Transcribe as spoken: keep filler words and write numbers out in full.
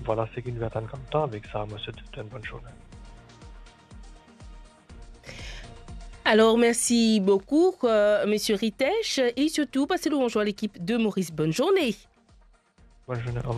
voilà ce qui nous attend comme temps. Avec ça, moi, je te souhaite une bonne journée. Alors, merci beaucoup, euh, Monsieur Ritesh, et surtout, passez le bonjour à l'équipe de Maurice. Bonne journée. Bonne journée. Au revoir.